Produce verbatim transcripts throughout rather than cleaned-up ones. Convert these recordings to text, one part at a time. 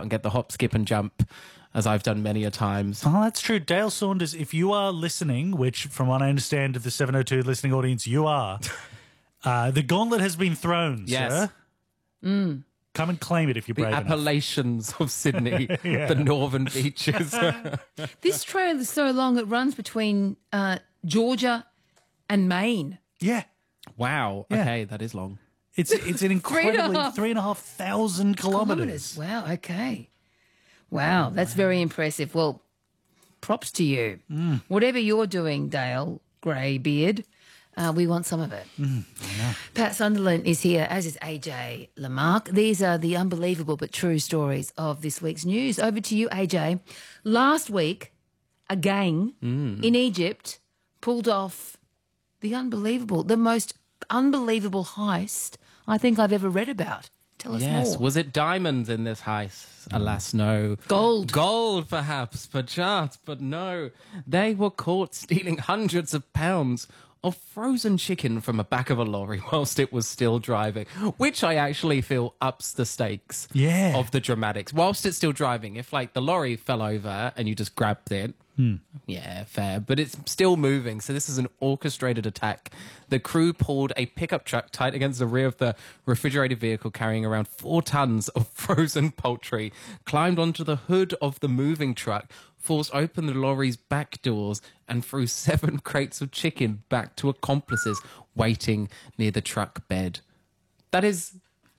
and get the hop, skip and jump, as I've done many a times. Oh, that's true. Dale Saunders, if you are listening, which from what I understand of the seven oh two listening audience, you are, uh, the gauntlet has been thrown, Yes. sir. Mm. Come and claim it if you're The brave enough. Appalachians of Sydney, Yeah. the northern beaches. This trail is so long it runs between uh, Georgia and Maine. Yeah. Wow. Yeah. Okay, that is long. It's it's an Three and a incredibly half. three and a half thousand kilometres. Wow, okay. Wow, that's very impressive. Well, props to you. Mm. Whatever you're doing, Dale Greybeard, uh, we want some of it. Mm, Pat Sunderland is here, as is A J Lamarck. These are the unbelievable but true stories of this week's news. Over to you, A J. Last week, a gang Mm. in Egypt pulled off the unbelievable, the most unbelievable heist I think I've ever read about. Tell us Yes. more. Was it diamonds in this heist? Alas, no. Gold. Gold, perhaps, perchance, but no. They were caught stealing hundreds of pounds of frozen chicken from the back of a lorry whilst it was still driving, which I actually feel ups the stakes Yeah. of the dramatics. Whilst it's still driving, if like the lorry fell over and you just grabbed it, Hmm. yeah, fair. But it's still moving, so this is an orchestrated attack. The crew pulled a pickup truck tight against the rear of the refrigerated vehicle carrying around four tons of frozen poultry, climbed onto the hood of the moving truck, forced open the lorry's back doors, and threw seven crates of chicken back to accomplices waiting near the truck bed. That is...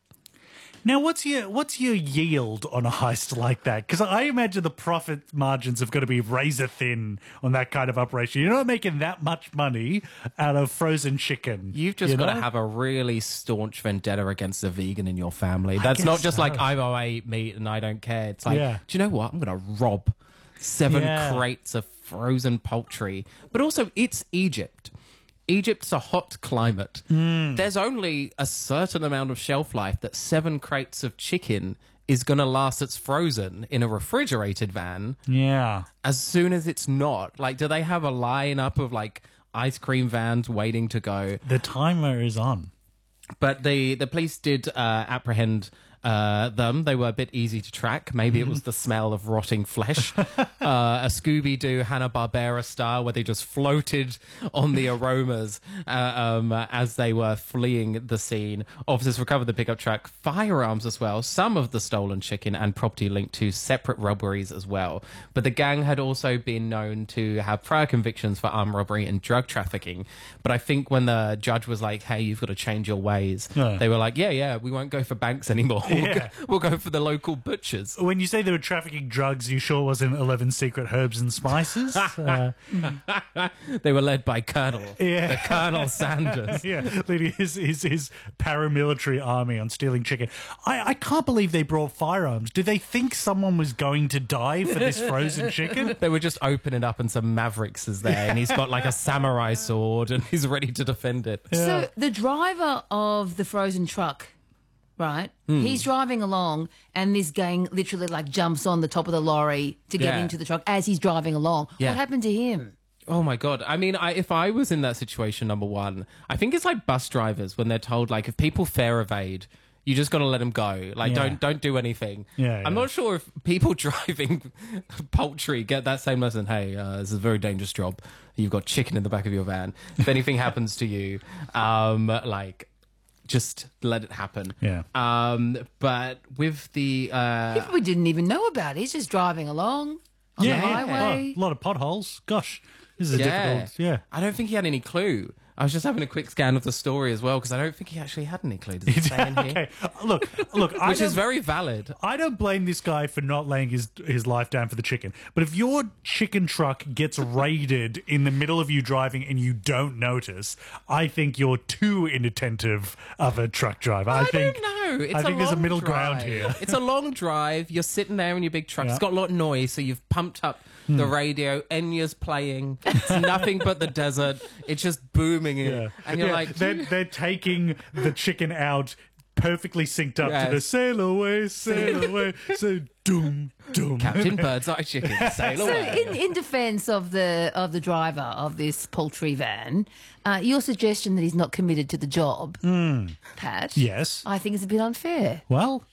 Now, what's your what's your yield on a heist like that? Because I imagine the profit margins have got to be razor thin on that kind of operation. You're not making that much money out of frozen chicken. You've just you got know? to have a really staunch vendetta against a vegan in your family. That's guess not just so. like, I, I eat meat and I don't care. It's like, Yeah. do you know what? I'm going to rob seven Yeah. crates of frozen poultry. But also, it's Egypt. Egypt's a hot climate. Hmm. There's only a certain amount of shelf life that seven crates of chicken is going to last that's frozen in a refrigerated van. Yeah. As soon as it's not, like, do they have a lineup of like ice cream vans waiting to go? The timer is on. But the, the police did uh, apprehend uh, them. They were a bit easy to track. Maybe it was the smell of rotting flesh. uh, a Scooby-Doo Hanna-Barbera style where they just floated on the aromas uh, um, as they were fleeing the scene. Officers recovered the pickup truck, firearms as well, some of the stolen chicken and property linked to separate robberies as well. But the gang had also been known to have prior convictions for armed robbery and drug trafficking. But I think when the judge was like, hey, you've got to change your ways, Yeah. they were like, yeah, yeah, we won't go for banks anymore. We'll, Yeah. go, we'll go for the local butchers. When you say they were trafficking drugs, you sure wasn't eleven secret herbs and spices? uh, They were led by Colonel, Yeah. the Colonel Sanders. yeah, leading his, his, his paramilitary army on stealing chicken. I, I can't believe they brought firearms. Did they think someone was going to die for this frozen chicken? They were just opening up and some Mavericks is there and he's got like a samurai sword and he's ready to defend it. So the driver of the frozen truck, right? Hmm. He's driving along, and this gang literally like jumps on the top of the lorry to get Yeah. into the truck as he's driving along. Yeah. What happened to him? Oh my God. I mean, I, if I was in that situation, number one, I think it's like bus drivers when they're told, like, if people fare evade, you just got to let them go. Like, Yeah. don't don't do anything. Yeah, I'm yeah. not sure if people driving poultry get that same lesson. Hey, uh, this is a very dangerous job. You've got chicken in the back of your van. If anything happens to you, um, like, just let it happen. Yeah. Um, but with the... Uh, People we didn't even know about. He's just driving along on Yeah, the yeah. highway. A lot of potholes. Gosh, this is a yeah. difficult... Yeah. I don't think he had any clue. I was just having a quick scan of the story as well because I don't think he actually had any clue. Does it say in here? Okay, look, look, I Which don't, is very valid. I don't blame this guy for not laying his his life down for the chicken. But if your chicken truck gets raided in the middle of you driving and you don't notice, I think you're too inattentive of a truck driver. I, I think don't know. It's I a think there's a long middle drive. ground here. It's a long drive. You're sitting there in your big truck. Yeah. It's got a lot of noise, so you've pumped up Hmm. the radio. Enya's playing. It's nothing but the desert. It's just booming in. Yeah. And you're Yeah, like, they're, they're taking the chicken out perfectly synced up to the Yes. sail away, sail away, so doom, doom. Captain Birdseye Chicken, sail So, away. in, in defence of the of the driver of this poultry van, uh, your suggestion that he's not committed to the job, Pat, Yes. I think is a bit unfair. Well,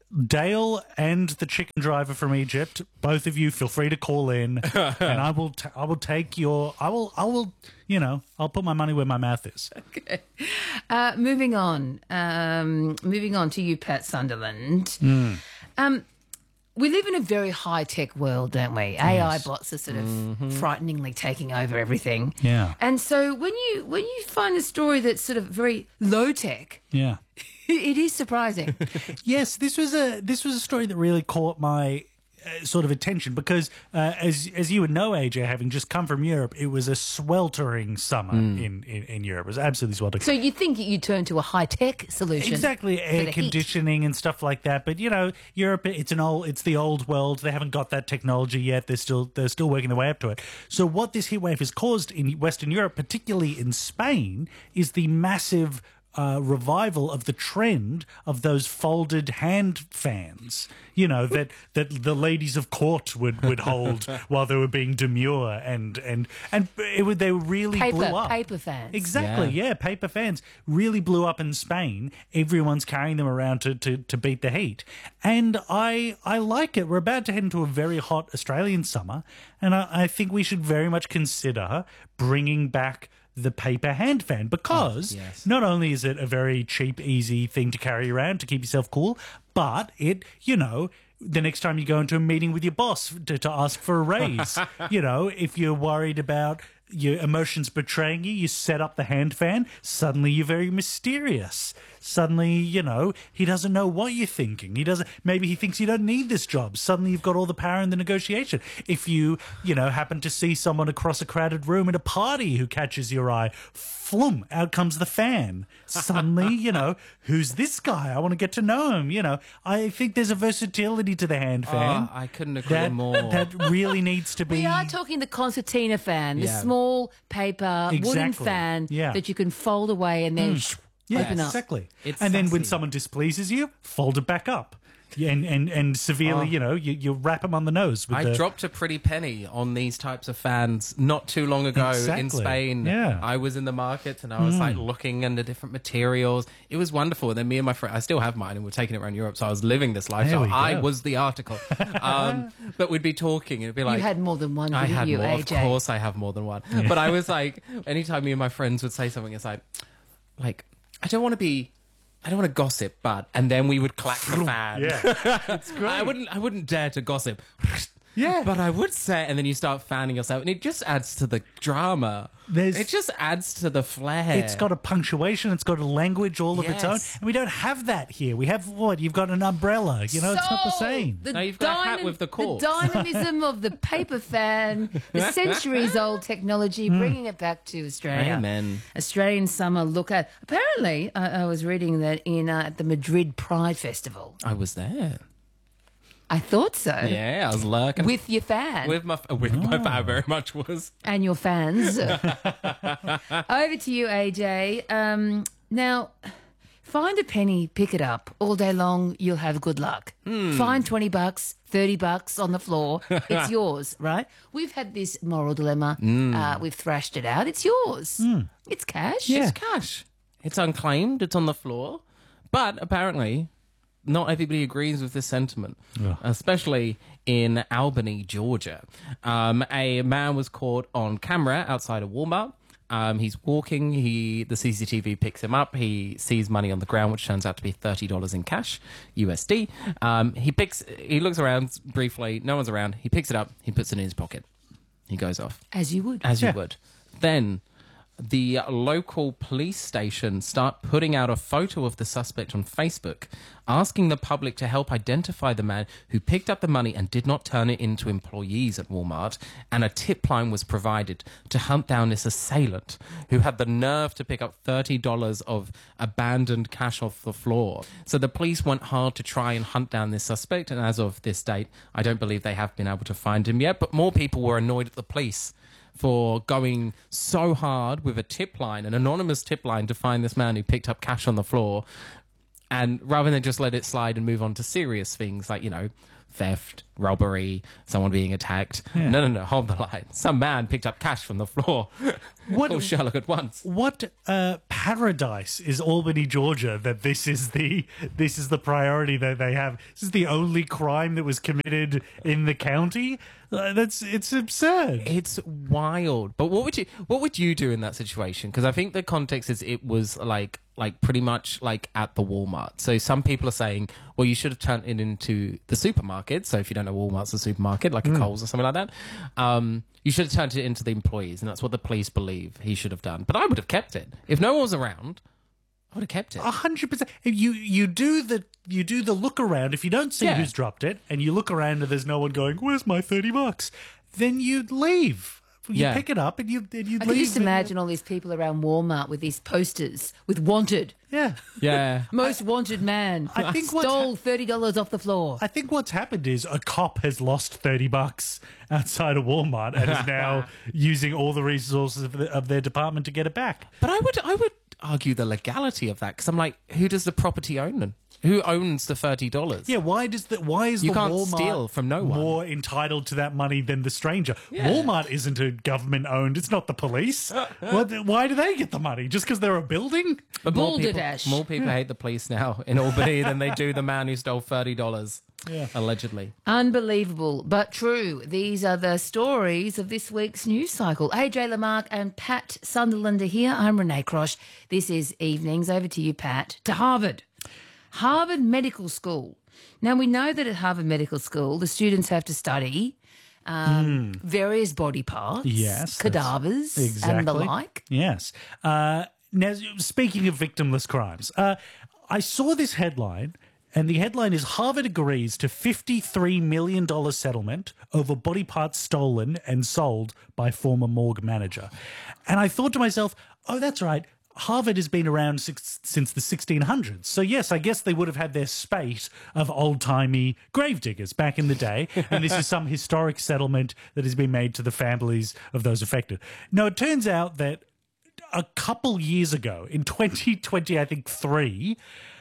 Dale and the chicken driver from Egypt, both of you, feel free to call in, and I will. T- I will take your. I will. I will. You know, I'll put my money where my mouth is. Okay. Uh, moving on. Um, moving on to you, Pat Sunderland. Mm. Um, we live in a very high-tech world, don't we? A I bots are sort of mm-hmm. frighteningly taking over everything. Yeah. And so when you when you find a story that's sort of very low-tech, yeah, it is surprising. Yes, this was a this was a story that really caught my uh, sort of attention because, uh, as as you would know, A J, having just come from Europe, it was a sweltering summer mm. in, in, in Europe. It was absolutely sweltering. So you think you turn to a high tech solution, exactly, air conditioning heat. and stuff like that. But you know, Europe, it's an old, it's the old world. They haven't got that technology yet. They're still they're still working their way up to it. So what this heat wave has caused in Western Europe, particularly in Spain, is the massive Uh, revival of the trend of those folded hand fans, you know, that, that the ladies of court would, would hold while they were being demure, and and and it would they really paper, blew up. Paper fans, exactly, yeah. yeah, paper fans really blew up in Spain. Everyone's carrying them around to, to, to beat the heat, and I I like it. We're about to head into a very hot Australian summer, and I, I think we should very much consider bringing back the paper hand fan, because oh, yes. not only is it a very cheap, easy thing to carry around to keep yourself cool, but it, you know, the next time you go into a meeting with your boss to, to ask for a raise, you know, if you're worried about your emotions betraying you, you set up the hand fan, suddenly you're very mysterious. Suddenly, you know, he doesn't know what you're thinking. He doesn't, maybe he thinks you don't need this job. Suddenly you've got all the power in the negotiation. If you, you know, happen to see someone across a crowded room at a party who catches your eye, flum, out comes the fan. Suddenly, you know, who's this guy? I want to get to know him. You know, I think there's a versatility to the hand fan. Oh, I couldn't agree that, more. That really needs to be. We are talking the concertina fan, the Yeah. small paper wooden Exactly. fan Yeah. that you can fold away and then sh- Yeah, open up. exactly. It's and then when sassy. someone displeases you, fold it back up. Yeah, and, and, and severely, Oh. you know, you, you wrap them on the nose. With I the, dropped a pretty penny on these types of fans not too long ago in Exactly. Spain. Yeah. I was in the market and I was like looking into different materials. It was wonderful. And then me and my friend, I still have mine and we're taking it around Europe. So I was living this lifestyle. we go. I was the article. um, but we'd be talking and it'd be like, You had more than one, I didn't had you, more. A Of J? course, I have more than one. But I was like, anytime me and my friends would say something, it's like, like I don't want to be, I don't want to gossip, but, and then we would clap the fan. Yeah, it's great. I wouldn't, I wouldn't dare to gossip. Yeah. but I would say, and then you start fanning yourself, and it just adds to the drama. There's- it just adds to the flair. It's got a punctuation, it's got a language all of its own. Yes. And we don't have that here. We have what? You've got an umbrella. You know, it's not the So, same. The No, you've got a hat with the cord. The dynamism of the paper fan, the centuries-old technology, bringing it back to Australia. Amen. Australian summer look at. Apparently, I, I was reading that in uh, at the Madrid Pride Festival. I was there. I thought so. Yeah, I was lurking. With your fan. with my with my fan very much was. and your fans. Over to you, A J. Um, now, find a penny, pick it up. All day long, you'll have good luck. Find twenty bucks, thirty bucks on the floor. It's yours, right? We've had this moral dilemma. Uh, we've thrashed it out. It's yours. It's cash. Yeah. It's cash. It's unclaimed. It's on the floor. But apparently, not everybody agrees with this sentiment, especially in Albany, Georgia. Um, a man was caught on camera outside a Walmart. Um, he's walking. He the C C T V picks him up. He sees money on the ground, which turns out to be thirty dollars in cash, U S D. Um, he picks. He looks around briefly. No one's around. He picks it up. He puts it in his pocket. He goes off. As you would. As you Yeah. would. Then the local police station start putting out a photo of the suspect on Facebook, asking the public to help identify the man who picked up the money and did not turn it into employees at Walmart. And a tip line was provided to hunt down this assailant who had the nerve to pick up thirty dollars of abandoned cash off the floor. So the police went hard to try and hunt down this suspect. And as of this date, I don't believe they have been able to find him yet. But more people were annoyed at the police for going so hard with a tip line, an anonymous tip line, to find this man who picked up cash on the floor, and rather than just let it slide and move on to serious things like, you know, theft, robbery, someone being attacked. No, no, no, hold the line. Some man picked up cash from the floor. What- Call Sherlock at once. What uh, paradise is Albany, Georgia? That this is the this is the priority that they have. This is the only crime that was committed in the county. Uh, that's it's absurd. It's wild. But what would you what would you do in that situation? Because I think the context is it was like like pretty much like at the Walmart. So some people are saying, well, you should have turned it into the supermarket. So if you don't know, Walmart's a supermarket, like a Coles or something like that. Um, you should have turned it into the employees, and that's what the police believe he should have done. But I would have kept it. If no one was around, I would have kept it. A hundred percent. You you do the you do the look around. If you don't see Yeah. who's dropped it, and you look around and there's no one going, "Where's my thirty bucks?" Then you leave. You Yeah. pick it up and you and you I leave. can just and- imagine all these people around Walmart with these posters with wanted. Yeah. Yeah. Most wanted man. I think what's stole thirty dollars off the floor. I think what's happened is a cop has lost thirty bucks outside of Walmart and is now using all the resources of, the, of their department to get it back. But I would I would argue the legality of that, because I'm like, who does the property own then? Who owns the thirty dollars? Yeah, why does the why is You the can't Walmart steal from no one. more entitled to that money than the stranger? Yeah. Walmart isn't a government owned. It's not the police. what, why do they get the money? Just because they're a building? But more people, Balderdash. more people hate the police now in Albany than they do the man who stole thirty dollars, Yeah. allegedly. Unbelievable, but true. These are the stories of this week's news cycle. A J Lamarck and Pat Sunderland are here. I'm Renee Crosh. This is Evenings. Over to you, Pat. To Harvard. Harvard Medical School. Now, we know that at Harvard Medical School, the students have to study um, various body parts, Hmm. Yes, that's- cadavers, and the Exactly. like. Yes. Uh, now, speaking of victimless crimes, uh, I saw this headline, and the headline is Harvard agrees to fifty-three million dollars settlement over body parts stolen and sold by former morgue manager. And I thought to myself, oh, that's right. Harvard has been around six, since the sixteen hundreds. So, yes, I guess they would have had their spate of old-timey gravediggers back in the day. And this is some historic settlement that has been made to the families of those affected. Now, it turns out that a couple years ago, in twenty twenty, I think three,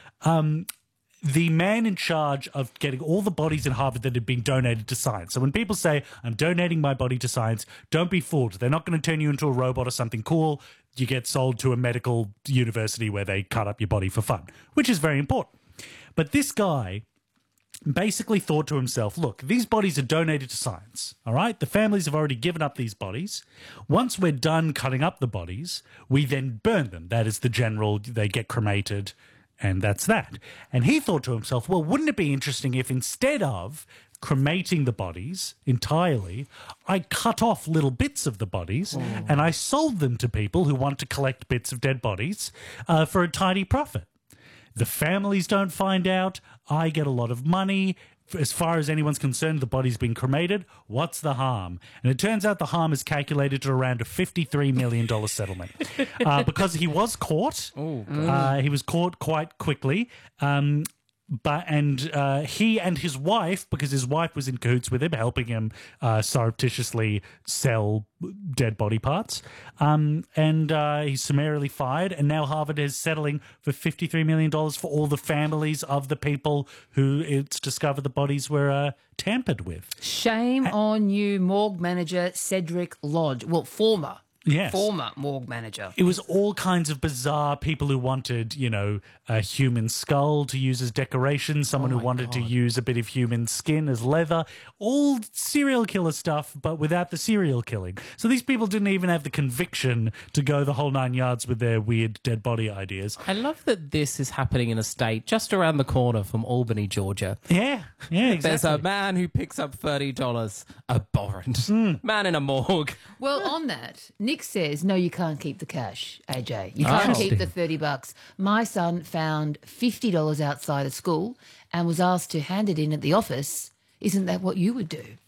um, the man in charge of getting all the bodies in Harvard that had been donated to science. So when people say, I'm donating my body to science, don't be fooled. They're not going to turn you into a robot or something cool. You get sold to a medical university where they cut up your body for fun, which is very important. But this guy basically thought to himself, look, these bodies are donated to science, all right? The families have already given up these bodies. Once we're done cutting up the bodies, we then burn them. That is the general, they get cremated, and that's that. And he thought to himself, well, wouldn't it be interesting if instead of cremating the bodies entirely, I cut off little bits of the bodies and I sold them to people who want to collect bits of dead bodies uh, for a tiny profit. The families don't find out. I get a lot of money. As far as anyone's concerned, the body's been cremated. What's the harm? And it turns out the harm is calculated to around a fifty-three million dollars settlement. uh, because he was caught. Uh, he was caught quite quickly. Um, but and uh, he and his wife, because his wife was in cahoots with him, helping him uh, surreptitiously sell dead body parts, um, and uh, he's summarily fired. And now Harvard is settling for fifty-three million dollars for all the families of the people who it's discovered the bodies were uh, tampered with. Shame on you, morgue manager Cedric Lodge. Well, former. Yes. Former morgue manager. It was all kinds of bizarre people who wanted, you know, a human skull to use as decoration, someone who wanted to use a bit of human skin as leather, all serial killer stuff, but without the serial killing. So these people didn't even have the conviction to go the whole nine yards with their weird dead body ideas. I love that this is happening in a state just around the corner from Albany, Georgia. Yeah, yeah, exactly. There's a man who picks up thirty dollars, abhorrent. Man in a morgue. Well, on that, Nick says, no, you can't keep the cash, A J. You can't keep the thirty bucks. My son found fifty dollars outside of school and was asked to hand it in at the office. Isn't that what you would do?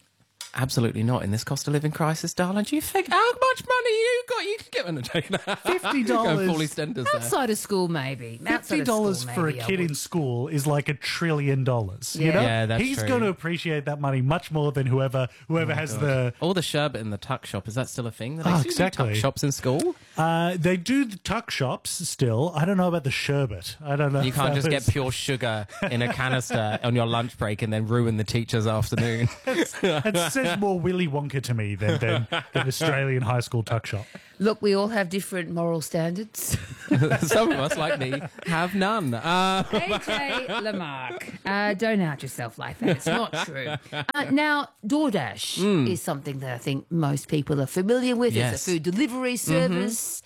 Absolutely not in this cost of living crisis, darling. Do you think how much money you got? You could get on a date. Fifty Go dollars. full EastEnders there. Outside of school, maybe. Outside Fifty of school, dollars for a maybe I kid would. in school is like a trillion dollars. You Yeah. know, Yeah, that's he's true. going to appreciate that money much more than whoever whoever has the. Or the sherbet in the tuck shop. Is that still a thing? Do they Oh, still do exactly. tuck shops in school? Uh, they do the tuck shops still. I don't know about the sherbet. I don't know. You if can't that just get was- pure sugar in a canister on your lunch break and then ruin the teacher's afternoon. It says more Willy Wonka to me than than, than Australian high school tuck shop. Look, we all have different moral standards. Some of us, like me, have none. Uh, A J Lamarck, uh, don't out yourself like that. It's not true. Uh, now, DoorDash is something that I think most people are familiar with. Yes. It's a food delivery service.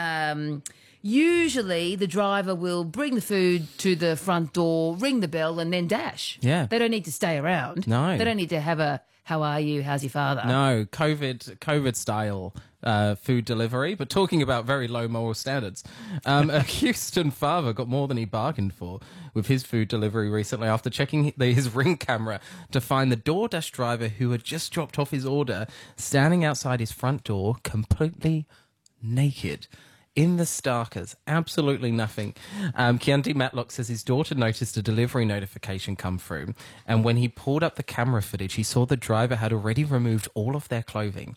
Um, usually, the driver will bring the food to the front door, ring the bell, and then dash. Yeah. They don't need to stay around. No. They don't need to have a, how are you, how's your father? no, COVID, COVID style uh, food delivery. But talking about very low moral standards, um, a Houston father got more than he bargained for with his food delivery recently after checking the, his Ring camera to find the DoorDash driver who had just dropped off his order standing outside his front door, completely naked. In the Starkers, absolutely nothing. Um, Chianti Matlock says his daughter noticed a delivery notification come through, and when he pulled up the camera footage, he saw the driver had already removed all of their clothing.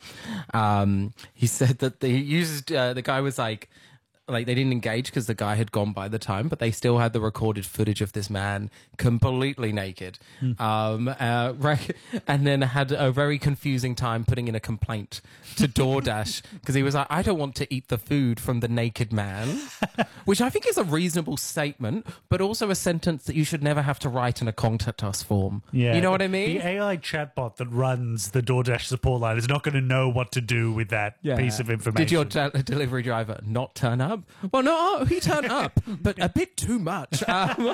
Um, he said that they used uh, the guy was like. Like they didn't engage because the guy had gone by the time, but they still had the recorded footage of this man completely naked, um, uh, right, and then had a very confusing time putting in a complaint to DoorDash because he was like, "I don't want to eat the food from the naked man," which I think is a reasonable statement, but also a sentence that you should never have to write in a contact us form. Yeah, you know what I mean? The A I chatbot that runs the DoorDash support line is not going to know what to do with that piece of information. Did your de- delivery driver not turn up? Well, no, he turned up, but a bit too much. Um,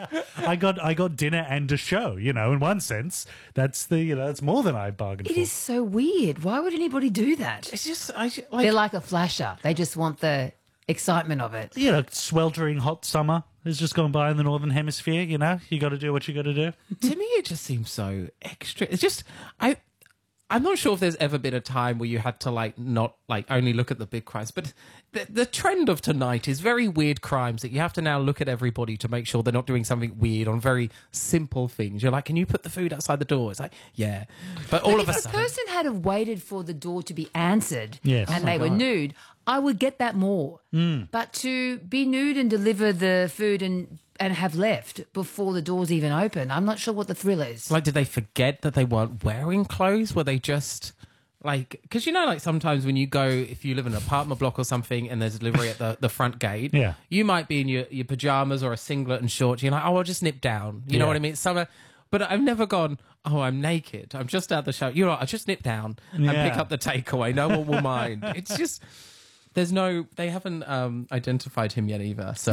I got I got dinner and a show. You know, in one sense, that's the you know that's more than I bargained It for. is so weird. Why would anybody do that? it's just, I like, They're like a flasher. They just want the excitement of it. You know, sweltering hot summer has just gone by in the northern hemisphere. You know, you got to do what you got to do. to me, it just seems so extra. It's just, I, I'm not sure if there's ever been a time where you had to like not like only look at the big crimes, but the, the trend of tonight is very weird crimes that you have to now look at everybody to make sure they're not doing something weird on very simple things. You're like, can you put the food outside the door? It's like, yeah, but all But of a if a sudden, person had have waited for the door to be answered Yes. and Oh they were nude, I would get that more. But to be nude and deliver the food and and have left before the door's even open, I'm not sure what the thrill is. like, did they forget that they weren't wearing clothes? Were they just like, because you know, like sometimes when you go, if you live in an apartment block or something and there's delivery at the, the front gate, Yeah. you might be in your, your pajamas or a singlet and shorts. You're like, oh, I'll just nip down. You know Yeah. what I mean? It's summer. But I've never gone, oh, I'm naked. I'm just out the shower. You're right, I just nip down and Yeah. pick up the takeaway. No one will mind. It's just, there's no, they haven't um, identified him yet either. So,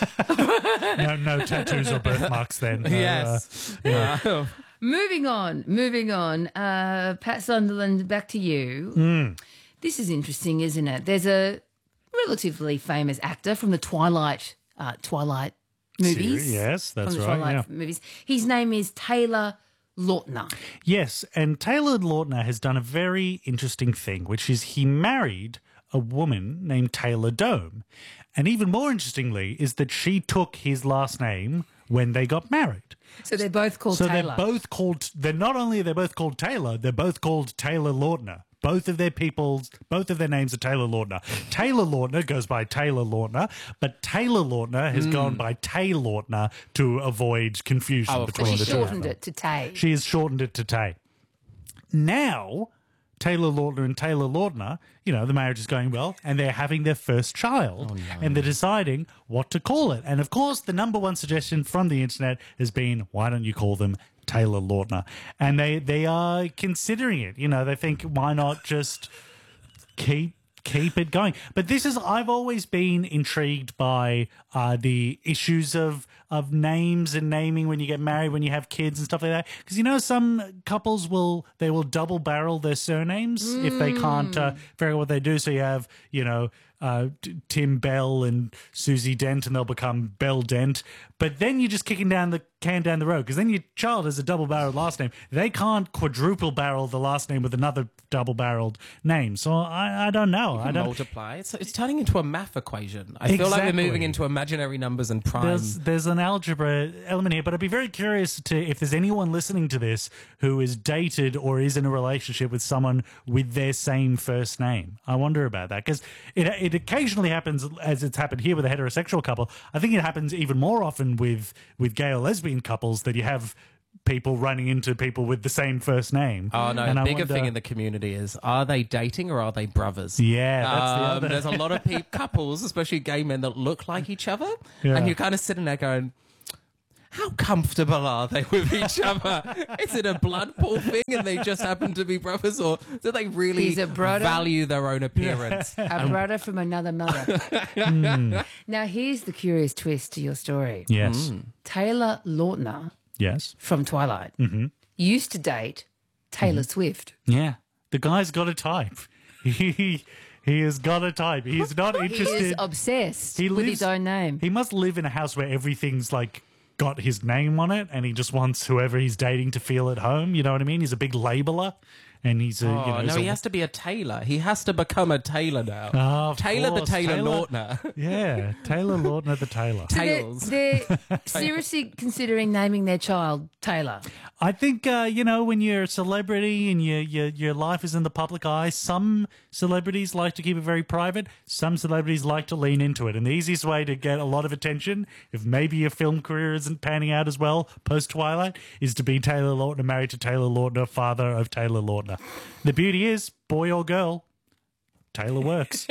No, no tattoos or birthmarks. Then No, yes. uh, yeah. Uh, Moving on, moving on. Uh, Pat Sunderland, back to you. Hmm. This is interesting, isn't it? There's a relatively famous actor from the Twilight uh, Twilight movies. Series, yes, that's from the right, Twilight yeah. movies. His name is Taylor Lautner. Yes, and Taylor Lautner has done a very interesting thing, which is he married a woman named Taylor Dome. And even more interestingly is that she took his last name when they got married. So they're both called So Taylor. they're both called, they're not only are they both called Taylor, they're both called Taylor Lautner. Both of their people's, both of their names are Taylor Lautner. Taylor Lautner goes by Taylor Lautner, but Taylor Lautner has gone by Tay Lautner to avoid confusion Oh, of between she the two of shortened them. it to Tay. She has shortened it to Tay. Now, Taylor Lautner and Taylor Lautner, you know, the marriage is going well, and they're having their first child, and they're deciding what to call it. And of course, the number one suggestion from the internet has been, why don't you call them Taylor Lautner? And they, they are considering it. You know, they think, why not just keep keep it going? But this is, I've always been intrigued by uh, the issues of of names and naming when you get married, when you have kids and stuff like that. Because, you know, some couples will, they will double barrel their surnames if they can't uh, figure out what they do. So you have, you know, uh, T- Tim Bell and Susie Dent, and they'll become Bell Dent. But then you're just kicking down the can down the road, because then your child has a double-barreled last name. They can't quadruple-barrel the last name with another double-barreled name. So I, I don't know. I don't. Multiply. It's, it's turning into a math equation. I feel like we're Exactly. moving into imaginary numbers and prime. There's there's an algebra element here, but I'd be very curious to if there's anyone listening to this who is dated or is in a relationship with someone with their same first name. I wonder about that, because it it occasionally happens, as it's happened here with a heterosexual couple. I think it happens even more often with with gay or lesbian couples, that you have people running into people with the same first name. Oh no! And The I bigger wonder- thing in the community is: are they dating or are they brothers? Yeah, that's the Um, other. There's a lot of pe- couples, especially gay men, that look like each other, Yeah. and you're kind of sitting there going, "How comfortable are they with each other? Is it a blood pool thing, and they just happen to be brothers, or do they really He's a brother. value their own appearance?" A brother from another mother. Now, here's the curious twist to your story. Yes, Taylor Lautner yes, from Twilight used to date Taylor Swift. yeah. The guy's got a type. He he has got a type. He's not He interested. is obsessed He with lives- his own name. He must live in a house where everything's like got his name on it, and he just wants whoever he's dating to feel at home. You know what I mean? He's a big labeler, and he's a. Oh, you know, no, he's a- he has to be a tailor. He has to become a tailor now. Oh, of Taylor course, the Taylor, Taylor. Lautner. Yeah, Taylor Lautner the Taylor. So they're, Tails. they're seriously considering naming their child Taylor. I think uh, you know, when you're a celebrity and your your your life is in the public eye, some celebrities like to keep it very private. Some celebrities like to lean into it, and the easiest way to get a lot of attention, if maybe your film career isn't panning out as well post Twilight, is to be Taylor Lautner, married to Taylor Lautner, father of Taylor Lautner. The beauty is, boy or girl, Taylor works.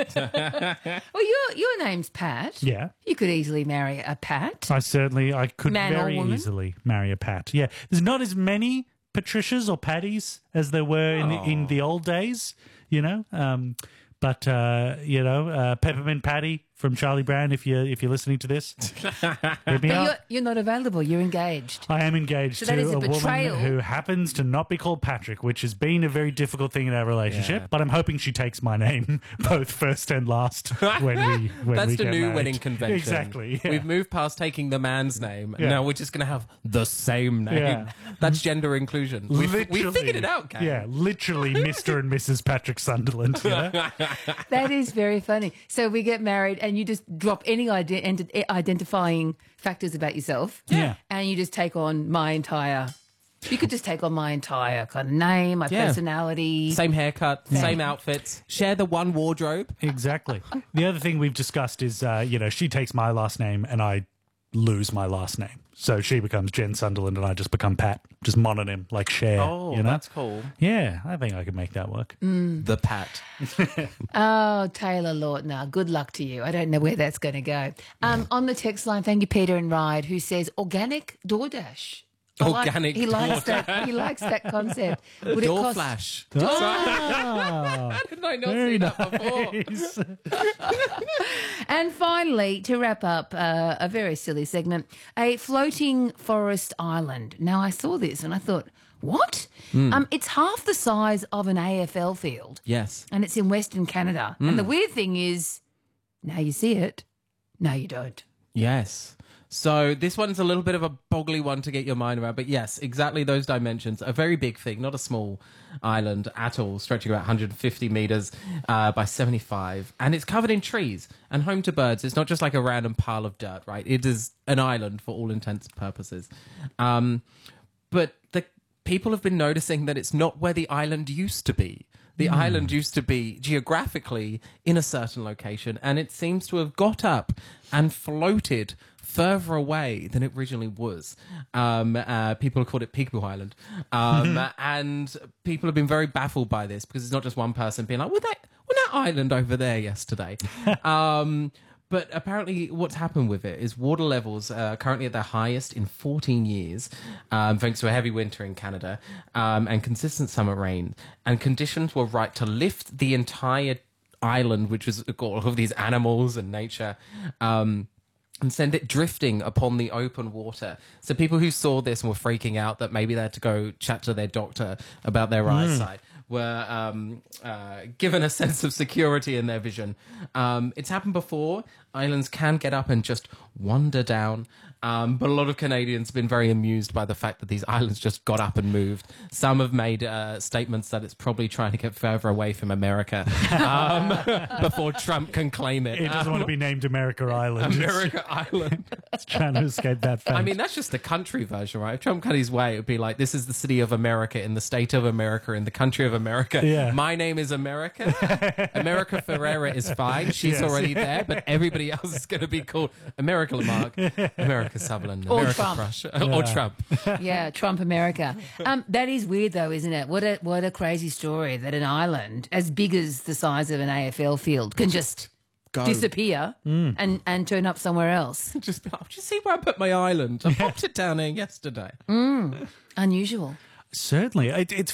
Well, your your name's Pat. Yeah. You could easily marry a Pat. I certainly, I could Man or very woman? easily marry a Pat. Yeah, there's not as many Patricias or Patties as there were in the, in the old days, you know. Um, but uh, you know, uh, Peppermint Patty from Charlie Brown. If you if you're listening to this, hit me But up. you're, you're not available. You're engaged. I am engaged So to that is a a betrayal. woman who happens to not be called Patrick, which has been a very difficult thing in our relationship. Yeah. But I'm hoping she takes my name both first and last when we when That's we the get new married. wedding convention. Exactly. Yeah. We've moved past taking the man's name. Yeah. Now we're just going to have the same name. Yeah. That's gender inclusion. We've, we Literally- figured it out, gang. Yeah, literally Mister and Missus Patrick Sunderland. You know? That is very funny. So we get married, and you just drop any ident- identifying factors about yourself. Yeah. And you just take on my entire. You could just take on my entire kind of name, my Yeah. personality. Same haircut, same outfits, share the one wardrobe. Exactly. The other thing we've discussed is, uh, you know, she takes my last name and I lose my last name. So she becomes Jen Sunderland and I just become Pat. Just mononym, like Cher. Oh, you know? that's cool. Yeah, I think I could make that work. The Pat. Oh, Taylor Lautner, good luck to you. I don't know where that's going to go. Um, on the text line, thank you, Peter and Ride, who says organic DoorDash. I like- Organic he likes that. He likes that concept. Would it Door cost? flash. Ah, How did I not very see that before? nice. And finally, to wrap up uh, a very silly segment, a floating forest island. Now, I saw this and I thought, what? Um, it's half the size of an A F L field, Yes. and it's in Western Canada. And the weird thing is, now you see it, now you don't. Yes. So this one's a little bit of a boggly one to get your mind around, but yes, exactly those dimensions. A very big thing, not a small island at all, stretching about one hundred fifty meters uh, by seventy-five, and it's covered in trees and home to birds. It's not just like a random pile of dirt, right? It is an island for all intents and purposes. Um, but the people have been noticing that it's not where the island used to be. The island used to be geographically in a certain location, and it seems to have got up and floated further away than it originally was. Um, uh, people have called it Peekaboo Island. Um, and people have been very baffled by this because it's not just one person being like, well, that, well, that island over there yesterday. um, But apparently what's happened with it is water levels are currently at their highest in fourteen years, um, thanks to a heavy winter in Canada um, and consistent summer rain. And conditions were right to lift the entire island, which was got all of these animals and nature, um, and send it drifting upon the open water. So people who saw this and were freaking out that maybe they had to go chat to their doctor about their eyesight were um, uh, given a sense of security in their vision. Um, it's happened before. Islands can get up and just wander down. Um, but a lot of Canadians have been very amused by the fact that these islands just got up and moved. Some have made uh, statements that it's probably trying to get further away from America um, before Trump can claim it. It doesn't want to be named America Island. America Island. It's trying to escape that fate. I mean, that's just the country version, right? If Trump got his way, it would be like, this is the city of America, in the state of America, in the country of America. Yeah. My name is America. America Ferrera is fine. She's Yes. already there, but everybody else is going to be called America Lamarck, America Sutherland, Or America Trump. Crush, Yeah. or Trump. Yeah, Trump America. Um, that is weird, though, isn't it? What a what a crazy story that an island as big as the size of an A F L field can just Go. disappear and, and turn up somewhere else. Just, be like, oh, do you see where I put my island? I popped it down here yesterday. Unusual. Certainly. It, it's